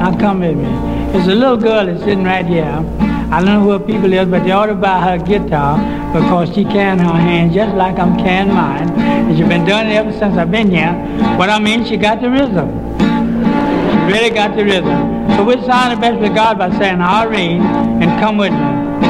Now come with me. There's a little girl that's sitting right here. I don't know who her people is, but they ought to buy her guitar because she can her hand just like I'm carrying mine. And she's been doing it ever since I've been here. But I mean, she got the rhythm. She really got the rhythm. So we'll sign the best with God by saying, Irene, and come with me.